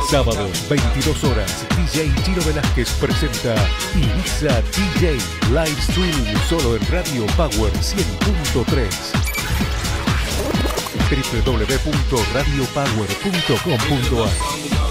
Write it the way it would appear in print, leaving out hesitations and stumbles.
Sábados, 22 horas, DJ Chino Velázquez presenta Ibiza DJ Live Stream solo en Radio Power 100.3. www.radiopower.com.ar